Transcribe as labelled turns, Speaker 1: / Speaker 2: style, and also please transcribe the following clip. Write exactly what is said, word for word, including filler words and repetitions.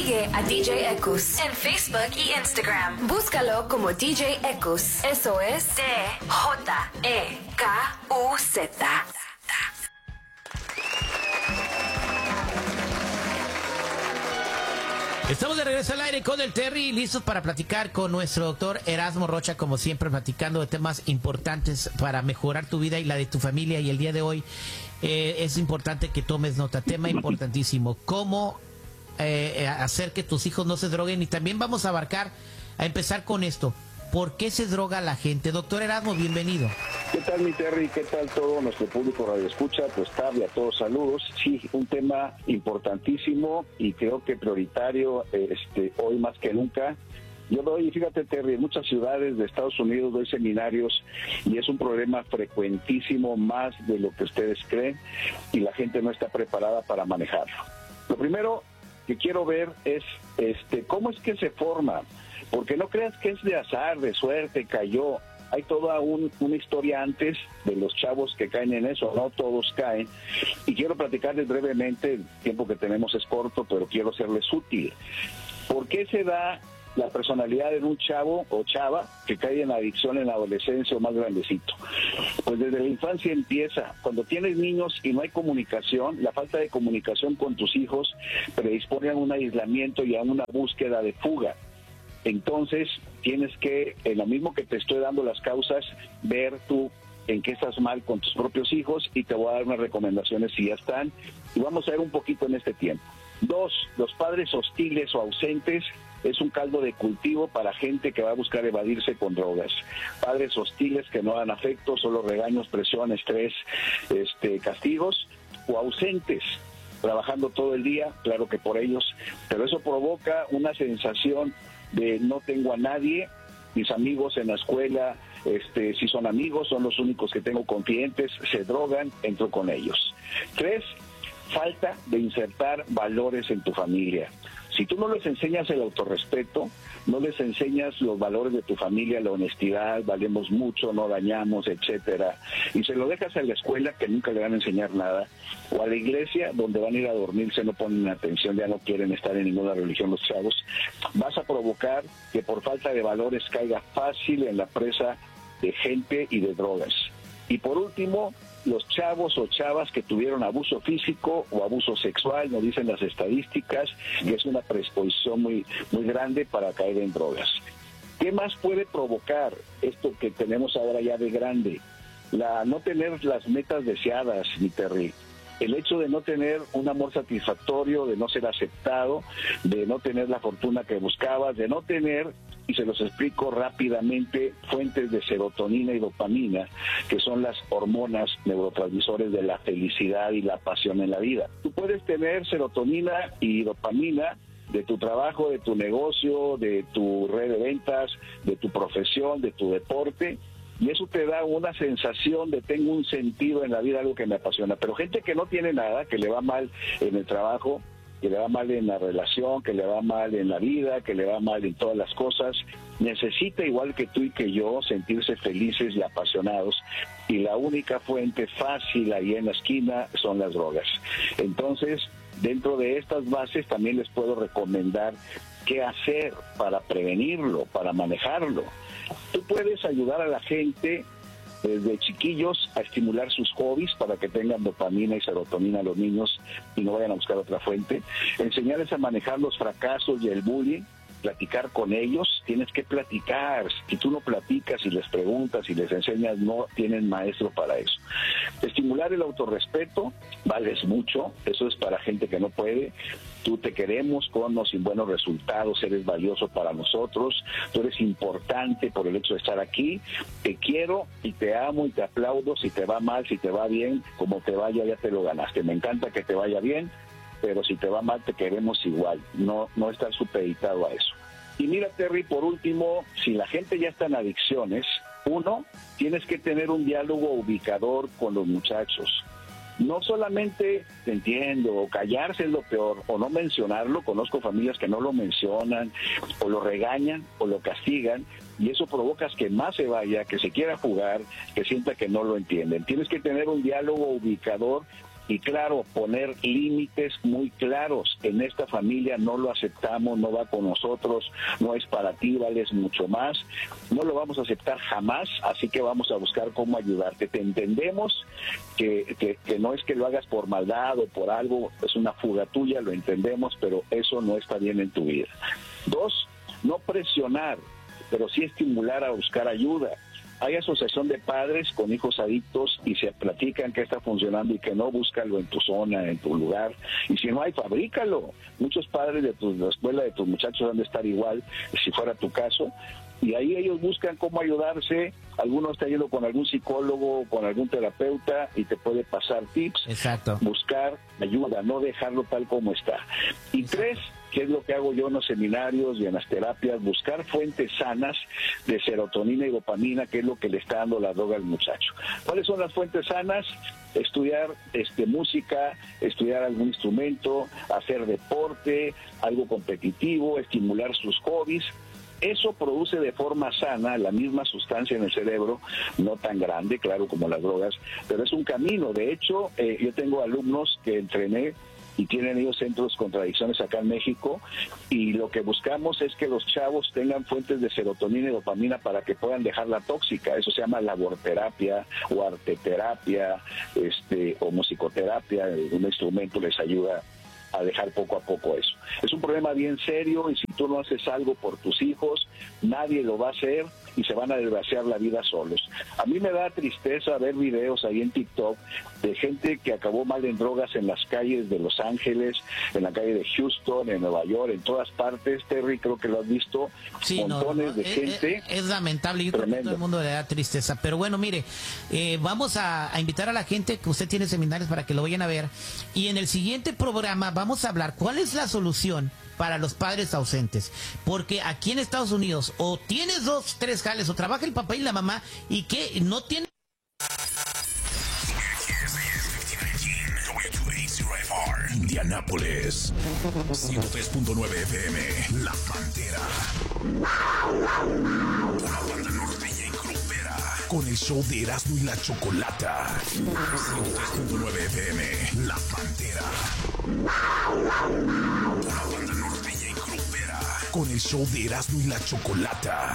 Speaker 1: Sigue a D J Ekus en Facebook y Instagram. Búscalo como D J Ekus. Eso es D J E K U Z.
Speaker 2: Estamos de regreso al aire con el Terry, listos para platicar con nuestro doctor Erasmo Rocha, como siempre, platicando de temas importantes para mejorar tu vida y la de tu familia. Y el día de hoy eh, es importante que tomes nota, tema importantísimo, cómo eh, hacer que tus hijos no se droguen. Y también vamos a abarcar, a empezar con esto, ¿por qué se droga la gente? Doctor Erasmo, bienvenido.
Speaker 3: ¿Qué tal, mi Terry? ¿Qué tal todo nuestro público Radio Escucha? Pues Tavi, a todos saludos. Sí, un tema importantísimo y creo que prioritario este, hoy más que nunca. Yo doy, fíjate, Terry, en muchas ciudades de Estados Unidos doy seminarios y es un problema frecuentísimo, más de lo que ustedes creen, y la gente no está preparada para manejarlo. Lo primero que quiero ver es este, cómo es que se forma, porque no creas que es de azar, de suerte, cayó. Hay toda un, una historia antes de los chavos que caen en eso, no todos caen. Y quiero platicarles brevemente, el tiempo que tenemos es corto, pero quiero serles útil. ¿Por qué se da la personalidad en un chavo o chava que cae en adicción en la adolescencia o más grandecito? Pues desde la infancia empieza. Cuando tienes niños y no hay comunicación, la falta de comunicación con tus hijos predispone a un aislamiento y a una búsqueda de fuga. Entonces, tienes que, en lo mismo que te estoy dando las causas, ver tú en qué estás mal con tus propios hijos, y te voy a dar unas recomendaciones si ya están, y vamos a ver un poquito en este tiempo. Dos, los padres hostiles o ausentes es un caldo de cultivo para gente que va a buscar evadirse con drogas. Padres hostiles que no dan afecto, solo regaños, presión, estrés, este, castigos, o ausentes, trabajando todo el día, claro que por ellos, pero eso provoca una sensación de no tengo a nadie, mis amigos en la escuela, este, si son amigos, son los únicos que tengo confidentes, se drogan, entro con ellos. Tres, falta de insertar valores en tu familia. Si tú no les enseñas el autorrespeto, no les enseñas los valores de tu familia, la honestidad, valemos mucho, no dañamos, etcétera, y se lo dejas a la escuela, que nunca le van a enseñar nada, o a la iglesia, donde van a ir a dormirse, no ponen atención, ya no quieren estar en ninguna religión los chavos, vas a provocar que por falta de valores caiga fácil en la presa de gente y de drogas. Y por último, los chavos o chavas que tuvieron abuso físico o abuso sexual, nos dicen las estadísticas, que es una predisposición muy, muy grande para caer en drogas. ¿Qué más puede provocar esto que tenemos ahora ya de grande? La no tener las metas deseadas, mi Terry. El hecho de no tener un amor satisfactorio, de no ser aceptado, de no tener la fortuna que buscabas, de no tener, y se los explico rápidamente, fuentes de serotonina y dopamina, que son las hormonas neurotransmisores de la felicidad y la pasión en la vida. Tú puedes tener serotonina y dopamina de tu trabajo, de tu negocio, de tu red de ventas, de tu profesión, de tu deporte, y eso te da una sensación de tengo un sentido en la vida, algo que me apasiona. Pero gente que no tiene nada, que le va mal en el trabajo, que le va mal en la relación, que le va mal en la vida, que le va mal en todas las cosas, necesita, igual que tú y que yo, sentirse felices y apasionados, y la única fuente fácil ahí en la esquina son las drogas. Entonces, dentro de estas bases también les puedo recomendar qué hacer para prevenirlo, para manejarlo. Tú puedes ayudar a la gente desde chiquillos a estimular sus hobbies para que tengan dopamina y serotonina a los niños y no vayan a buscar otra fuente. Enseñarles a manejar los fracasos y el bullying, platicar con ellos. Tienes que platicar. Si tú no platicas y les preguntas y les enseñas, no tienen maestro para eso. Estimular el autorrespeto, vales mucho, eso es para gente que no puede. Tú te queremos con o sin buenos resultados, eres valioso para nosotros, tú eres importante por el hecho de estar aquí, te quiero y te amo y te aplaudo, si te va mal, si te va bien, como te vaya ya te lo ganaste, me encanta que te vaya bien, pero si te va mal te queremos igual, no, no estar supeditado a eso. Y mira, Terry, por último, si la gente ya está en adicciones, uno, tienes que tener un diálogo ubicador con los muchachos. No solamente, te entiendo, o callarse es lo peor, o no mencionarlo. Conozco familias que no lo mencionan, o lo regañan, o lo castigan, y eso provoca que más se vaya, que se quiera jugar, que sienta que no lo entienden. Tienes que tener un diálogo ubicador y claro, poner límites muy claros. En esta familia no lo aceptamos, no va con nosotros, no es para ti, vales mucho más, no lo vamos a aceptar jamás, así que vamos a buscar cómo ayudarte. Te entendemos que, que, que no es que lo hagas por maldad o por algo, es una fuga tuya, lo entendemos, pero eso no está bien en tu vida. Dos, no presionar, pero sí estimular a buscar ayuda. Hay asociación de padres con hijos adictos y se platican qué está funcionando y que no, búscalo en tu zona, en tu lugar. Y si no hay, fabrícalo. Muchos padres de tu de la escuela de tus muchachos han de estar igual, si fuera tu caso. Y ahí ellos buscan cómo ayudarse. Algunos están yendo con algún psicólogo, con algún terapeuta y te puede pasar tips.
Speaker 2: Exacto.
Speaker 3: Buscar ayuda, no dejarlo tal como está. Y Exacto. tres, que es lo que hago yo en los seminarios y en las terapias, buscar fuentes sanas de serotonina y dopamina, que es lo que le está dando la droga al muchacho. ¿Cuáles son las fuentes sanas? Estudiar este, música, estudiar algún instrumento, hacer deporte, algo competitivo, estimular sus hobbies. Eso produce de forma sana la misma sustancia en el cerebro, no tan grande, claro, como las drogas, pero es un camino. De hecho, eh, yo tengo alumnos que entrené y tienen ellos centros contradicciones acá en México, y lo que buscamos es que los chavos tengan fuentes de serotonina y dopamina para que puedan dejar la tóxica. Eso se llama laborterapia o arteterapia, este, o musicoterapia. Un instrumento les ayuda a dejar poco a poco eso. Es un problema bien serio, y si tú no haces algo por tus hijos, nadie lo va a hacer y se van a desgraciar la vida solos. A mí me da tristeza ver videos ahí en TikTok de gente que acabó mal en drogas en las calles de Los Ángeles, en la calle de Houston, en Nueva York, en todas partes. Terry, creo que lo has visto.
Speaker 2: Sí,
Speaker 3: montones
Speaker 2: no, no,
Speaker 3: de
Speaker 2: es,
Speaker 3: gente.
Speaker 2: Es, es lamentable, yo creo que todo el mundo le da tristeza. Pero bueno, mire, eh, vamos a, a invitar a la gente que usted tiene seminarios para que lo vayan a ver. Y en el siguiente programa vamos a hablar cuál es la solución para los padres ausentes, porque aquí en Estados Unidos o tienes dos, tres jales, o trabaja el papá y la mamá y que no tiene.
Speaker 4: Indianápolis, ciento tres punto nueve F M, La Pantera, una banda norteña y grupera, con el show de Erasmo y la Chocolata, ciento tres punto nueve F M, La Pantera, una banda norteña y grupera, con el show de Erasmo y la Chocolata.